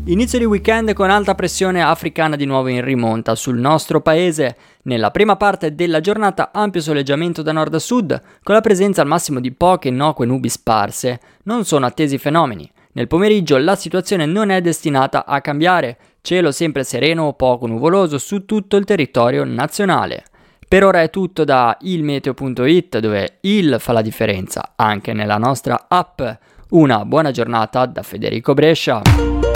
Inizio di weekend con alta pressione africana di nuovo in rimonta sul nostro paese. Nella prima parte della giornata ampio soleggiamento da nord a sud, con la presenza al massimo di poche innocue nubi sparse. Non sono attesi fenomeni. Nel pomeriggio la situazione non è destinata a cambiare. Cielo sempre sereno o poco nuvoloso su tutto il territorio nazionale. Per ora è tutto da ilmeteo.it, dove il fa la differenza anche nella nostra app. Una buona giornata da Federico Brescia.